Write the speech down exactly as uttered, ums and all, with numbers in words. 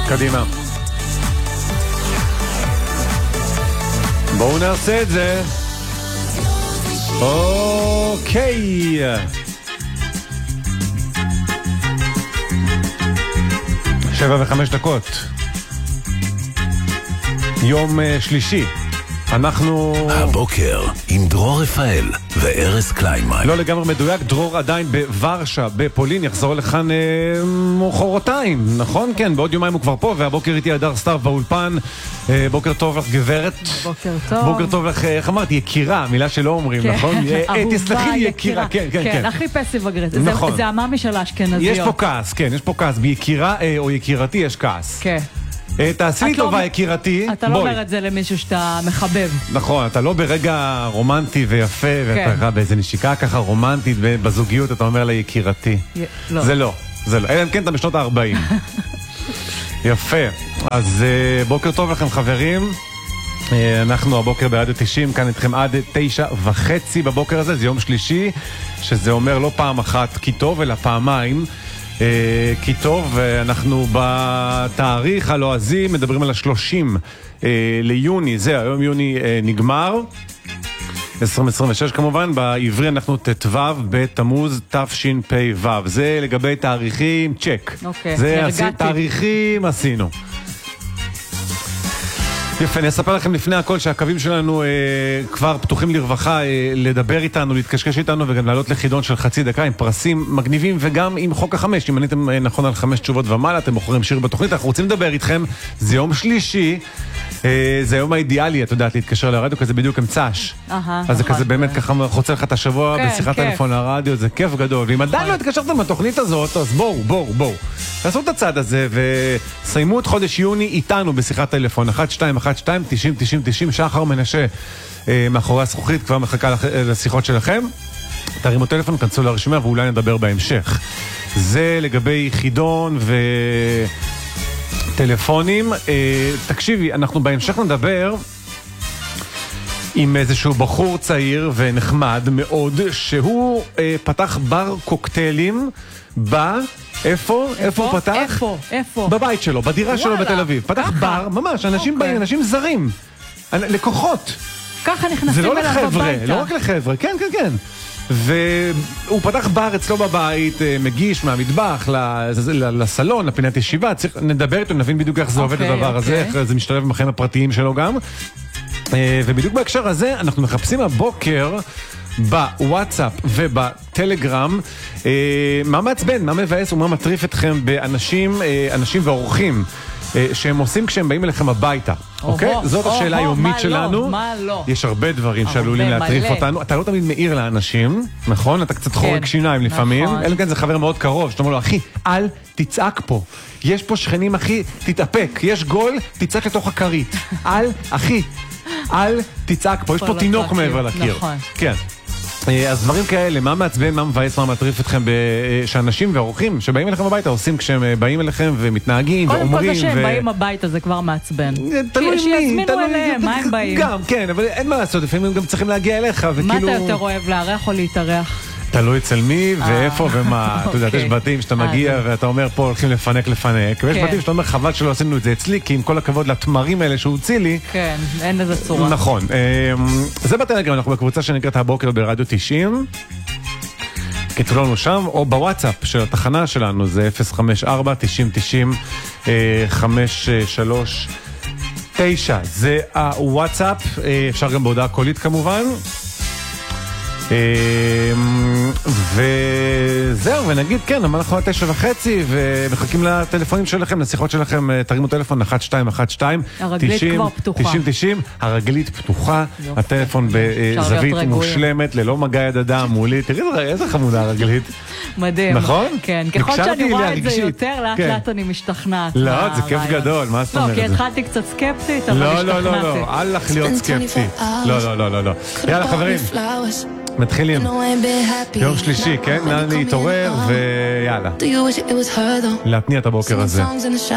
קדימה. בואו נעשה את זה. אוקיי. שבע וחמש דקות. יום שלישי. אנחנו... הבוקר עם דרור רפאל וארז קליינמן. לא לגמרי מדויק, דרור עדיין בוורשה, בפולין, יחזור לכאן אה, מוחרתיים, נכון? כן, בעוד יומיים הוא כבר פה, והבוקר איתי הדר סטאר באולפן. אה, בוקר טוב לך גברת. בוקר טוב. בוקר טוב לך, איך אמרתי, יקירה, מילה שלא אומרים, כן. נכון? אהובה, תסלחי לי יקירה, כן, כן, כן. כן. הכי פסיב אגרסיב, נכון. זה, זה המאמי של האשכנזיות. יש פה כעס, כן, יש פה כעס, ביקירה אה, או יקירתי יש כעס. כן. תעשי לי טובה יקירתי. אתה לא אומר את זה למישהו שאתה מחבב. נכון, אתה לא ברגע רומנטי ויפה, ואתה באיזה נשיקה ככה רומנטית בזוגיות, אתה אומר לה יקירתי. זה לא, זה לא. אלא אם כן אתה בשנות ה-ארבעים. יפה. אז בוקר טוב לכם חברים. אנחנו הבוקר ברדיו תשעים, כאן איתכם עד תשע וחצי בבוקר הזה, זה יום שלישי, שזה אומר לא פעם אחת כי טוב, אלא פעמיים. כי טוב, אנחנו בתאריך הלועזי מדברים על השלושים ליוני, זה היום יוני נגמר, עשרים עשרים ושש כמובן, בעברי אנחנו תתוו בתמוז תשפ"ו, זה לגבי תאריכים, צ'ק, זה תאריכים עשינו. יפה, אני אספר לכם לפני הכל שהקווים שלנו אה, כבר פתוחים לרווחה, אה, לדבר איתנו, להתקשקש איתנו וגם לעלות לחידון של חצי דקה עם פרסים מגניבים וגם עם חוק החמש. אם עניתם אה, נכון על חמש תשובות ומעלה, אתם בוחרים שיר בתוכנית, אנחנו רוצים לדבר איתכם, זה יום שלישי, אה, זה היום האידיאלי, את יודעת, להתקשר לרדיו, כזה בדיוק אמצש. אז זה כזה באמת ככה חוצה לך את השבוע בשיחת טלפון לרדיו, זה כיף גדול. ואם עדיין לא התקשרתם לתוכנית הזאת, אז בואו, בואו, בואו. תעשו את הצד הזה וסיימו את חודש יוני איתנו בשיחת טלפון אחת שתיים אחת שתיים תשעים תשעים תשעים. שחר מנשה מאחורי הזכוכית כבר מחכה לשיחות שלכם. תרימו טלפון, כנסו לרשימה ואולי נדבר בהמשך. זה לגבי חידון וטלפונים. תקשיבי, אנחנו בהמשך נדבר עם איזשהו בחור צעיר ונחמד מאוד, שהוא אה, פתח בר קוקטיילים ב... איפה? איפה הוא פתח? איפה? איפה? בבית שלו, בדירה שלו בתל אביב. פתח בר, ממש, אנשים באים, אנשים זרים. לקוחות. ככה נכנסים אליו בביתה. זה לא לחבר'ה, לא רק לחבר'ה, כן, כן, כן. והוא פתח בר אצלו בבית, מגיש מהמטבח לסלון, לפינת ישיבה. נדבר איתו, נבין בדיוק איך זה עובד הדבר הזה, איך זה משתלב עם החיים הפרטיים שלו גם. ובדיוק בהקשר הזה אנחנו מחפשים הבוקר בוואטסאפ ובטלגרם מה מעצבן, מה מבאס ומה מטריף אתכם באנשים, אנשים ואורחים שהם עושים כשהם באים אליכם הביתה, אוקיי? זאת השאלה היומית שלנו. מה לא? יש הרבה דברים שעלולים להטריף אותנו. אתה לא תמיד מעיר לאנשים, נכון? אתה קצת חורק שיניים לפעמים. אלא כן, זה חבר מאוד קרוב, שאתה אומר לו, אחי, אל תצעק פה. יש פה שכנים, אחי, תתאפק. יש גול, תצעק לתוך הכרית. אל, אחי, אל תצעק פה. יש פה תינוק מעבר לקיר. נכון. כן. אז דברים כאלה, מה מעצבן, מה מבאס, מה מטריף אתכם שאנשים ואורחים שבאים אליכם הביתה עושים כשהם באים אליכם ומתנהגים ואומרים. קודם כל זה שהם באים הביתה זה כבר מעצבן. תלוי מי, שיזמינו אליהם, מה הם באים? גם, כן, אבל אין מה לעשות, לפעמים הם גם צריכים להגיע אליך וכאילו... מה אתה יותר אוהב, לארח או להתארח? תלוי אצל מי ואיפה ומה. אתה יודעת, יש בתים שאתה מגיע ואתה אומר פה הולכים לפנק לפנק, ויש בתים שאתה אומר חבל שלא עשינו את זה אצלי, כי עם כל הכבוד לתמרים האלה שהוא הוציא לי. כן, אין איזה צורה. נכון. זה בטלגרם, אנחנו בקבוצה שנקראת הבוקר ברדיו תשעים. כתבו לנו שם, או בוואטסאפ של התחנה שלנו, זה אפס חמש ארבע תשעים תשעים חמש שלוש תשע. זה הוואטסאפ, אפשר גם בהודעה קולית כמובן. וזהו, ונגיד כן, אנחנו על תשע וחצי ומחכים לטלפונים שלכם, לשיחות שלכם. תרימו טלפון אחת שתיים אחת שתיים הרגלית כבר פתוחה, תשעים תשעים, הרגלית פתוחה, הטלפון בזווית מושלמת ללא מגע יד אדם מולי. תראי איזה חמודה הרגלית, מדהים, נכון? כן, ככל שאני רואה את זה יותר לאט לאט אני משתכנעת. לא, זה כיף גדול, מה זאת אומרת? לא, כי התחלתי קצת סקפטית, אבל השתכנעתי. לא, לא, לא, אל לך להיות סקפטי. לא, לא, לא, לא. יאללה חברים, מתחילים. יום שלישי, כן? נא להתעורר ויאללה. להתניע את הבוקר הזה.